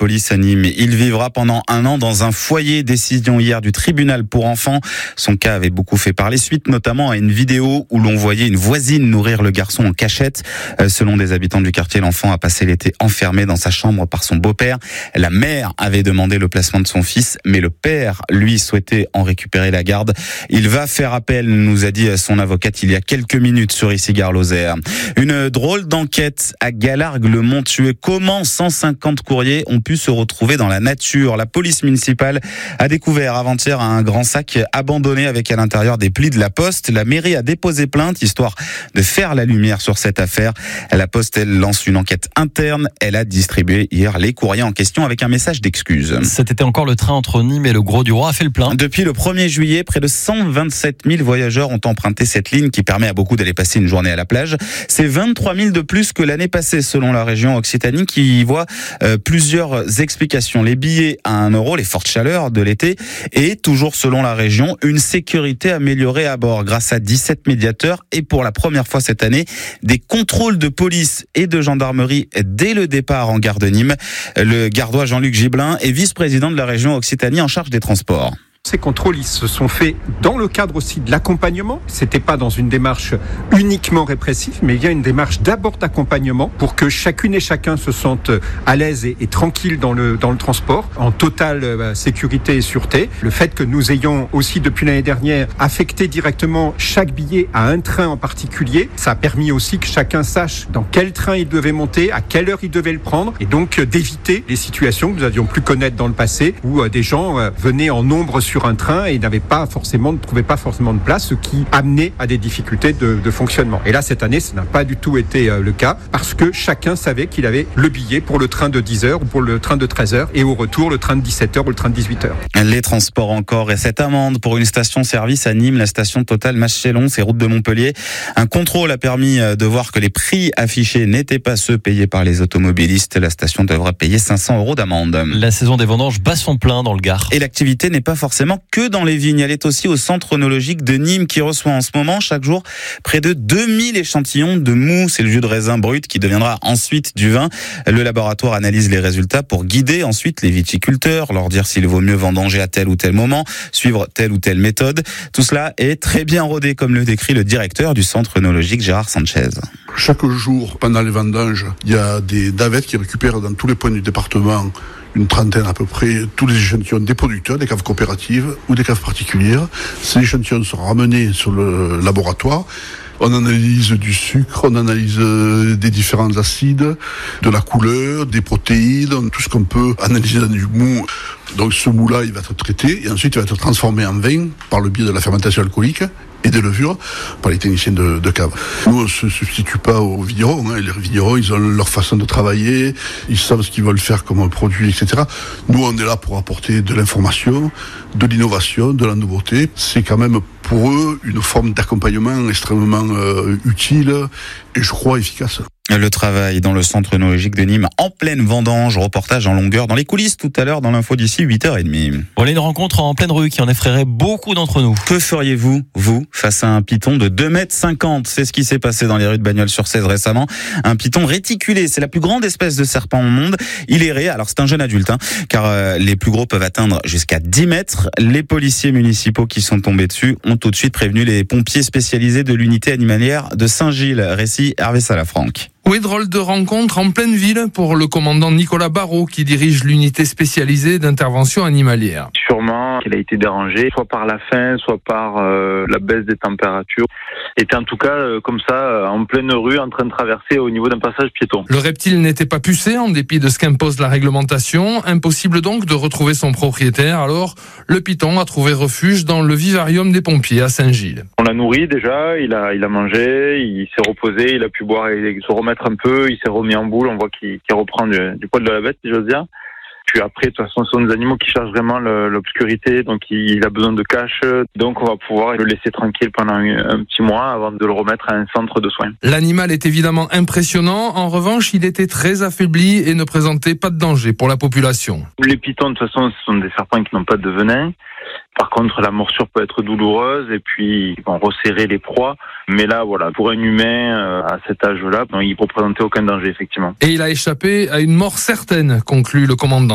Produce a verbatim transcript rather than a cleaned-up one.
police à Nîmes. Il vivra pendant un an dans un foyer. Décision hier du tribunal pour enfants. Son cas avait beaucoup fait parler, suite notamment à une vidéo où l'on voyait une voisine nourrir le garçon en cachette. Selon des habitants du quartier, l'enfant a passé l'été enfermé dans sa chambre par son beau-père. La mère avait demandé le placement de son fils, mais le père, lui, souhaitait en récupérer la garde. Il va faire appel, nous a dit son avocate il y a quelques minutes sur Issy-Gare-Lozère. Une drôle d'enquête à Galargues-le-Monthuet. Comment cent cinquante courriers ont pu se retrouver dans la nature? La police municipale a découvert avant-hier un grand sac abandonné avec à l'intérieur des plis de la Poste. La mairie a déposé plainte, histoire de faire la lumière sur cette affaire. La Poste, elle, lance une enquête interne. Elle a distribué hier les courriers en question avec un message d'excuse. Cet été encore, le train entre Nîmes et le Gros-du-Roi a fait le plein. Depuis le premier juillet, près de cent vingt-sept mille voyageurs ont emprunté cette ligne qui permet à beaucoup d'aller passer une journée à la plage. C'est vingt-trois mille de plus que l'année passée selon la région Occitanie qui y voit euh, plusieurs explications. Les billets à un euro, les fortes chaleurs de l'été et toujours selon la région, une sécurité améliorée à bord grâce à dix-sept médiateurs et pour la première fois cette année, des contrôles de police et de gendarmerie dès le départ en gare de Nîmes. Le gardois Jean-Luc Gibelin est vice-président de la région Occitanie en charge des transports. Ces contrôles, ils se sont faits dans le cadre aussi de l'accompagnement. C'était pas dans une démarche uniquement répressive, mais il y a une démarche d'abord d'accompagnement pour que chacune et chacun se sente à l'aise et, et tranquille dans le, dans le transport, en totale euh, sécurité et sûreté. Le fait que nous ayons aussi depuis l'année dernière affecté directement chaque billet à un train en particulier, ça a permis aussi que chacun sache dans quel train il devait monter, à quelle heure il devait le prendre, et donc euh, d'éviter les situations que nous avions pu connaître dans le passé, où euh, des gens euh, venaient en nombre sur un train et n'avaient pas forcément, ne trouvaient pas forcément de place, ce qui amenait à des difficultés de, de fonctionnement. Et là, cette année, ça n'a pas du tout été euh, le cas, parce que chacun savait qu'il avait le billet pour le train de dix heures ou pour le train de treize heures, et au retour, le train de dix-sept heures ou le train de dix-huit heures. Les transports encore, et cette amende pour une station-service à Nîmes, la station Total Maschelon, c'est route de Montpellier. Un contrôle a permis de voir que les prix affichés n'étaient pas ceux payés par les automobilistes. La station devra payer cinq cents euros d'amende. La saison des vendanges bat son plein dans le Gard. Et l'activité n'est pas forcément que dans les vignes. Elle est aussi au centre œnologique de Nîmes qui reçoit en ce moment chaque jour près de deux mille échantillons de mou. C'est le jus de raisin brut qui deviendra ensuite du vin. Le laboratoire analyse les résultats pour guider ensuite les viticulteurs, leur dire s'il vaut mieux vendanger à tel ou tel moment, suivre telle ou telle méthode. Tout cela est très bien rodé, comme le décrit le directeur du centre œnologique Gérard Sanchez. Chaque jour, pendant les vendanges, il y a des navettes qui récupèrent dans tous les points du département une trentaine à peu près, tous les échantillons des producteurs, des caves coopératives ou des caves particulières. Ces échantillons sont ramenés sur le laboratoire. On analyse du sucre, on analyse des différents acides, de la couleur, des protéines, tout ce qu'on peut analyser dans du mou. Donc ce mou-là, il va être traité et ensuite il va être transformé en vin par le biais de la fermentation alcoolique et des levures par les techniciens de, de cave. Nous, on ne se substitue pas aux vignerons. Hein. Les vignerons, ils ont leur façon de travailler, ils savent ce qu'ils veulent faire comme produit, et cetera. Nous, on est là pour apporter de l'information, de l'innovation, de la nouveauté. C'est quand même pour eux une forme d'accompagnement extrêmement euh, utile et je crois efficace. Le travail dans le centre œnologique de Nîmes en pleine vendange, reportage en longueur dans les coulisses tout à l'heure dans l'info d'ici huit heures trente. Voilà une rencontre en pleine rue qui en effraierait beaucoup d'entre nous. Que feriez-vous, vous, face à un python de deux mètres cinquante? C'est ce qui s'est passé dans les rues de Bagnols-sur-Cèze récemment. Un python réticulé, c'est la plus grande espèce de serpent au monde. Il errait, alors c'est un jeune adulte, hein, car euh, les plus gros peuvent atteindre jusqu'à dix mètres. Les policiers municipaux qui sont tombés dessus ont tout de suite prévenu les pompiers spécialisés de l'unité animalière de Saint-Gilles. Récit Hervé Salafranc. Oui, drôle de rencontre en pleine ville pour le commandant Nicolas Barrault qui dirige l'unité spécialisée d'intervention animalière. Sûrement qu'il a été dérangé, soit par la faim, soit par euh, la baisse des températures. Était en tout cas euh, comme ça, euh, en pleine rue, en train de traverser au niveau d'un passage piéton. Le reptile n'était pas pucé en dépit de ce qu'impose la réglementation. Impossible donc de retrouver son propriétaire. Alors, le python a trouvé refuge dans le vivarium des pompiers à Saint-Gilles. On l'a nourri déjà, il a, il a mangé, il s'est reposé, il a pu boire et se remettre un peu, il s'est remis en boule, on voit qu'il, qu'il reprend du, du poil de la bête, si j'ose dire. Puis après, de toute façon, ce sont des animaux qui cherchent vraiment le, l'obscurité, donc il, il a besoin de cache. Donc on va pouvoir le laisser tranquille pendant un, un petit mois avant de le remettre à un centre de soins. L'animal est évidemment impressionnant. En revanche, il était très affaibli et ne présentait pas de danger pour la population. Les pythons, de toute façon, ce sont des serpents qui n'ont pas de venin. Par contre, la morsure peut être douloureuse et puis ils vont resserrer les proies. Mais là, voilà, pour un humain euh, à cet âge-là, non, il ne représentait aucun danger, effectivement. Et il a échappé à une mort certaine, conclut le commandant.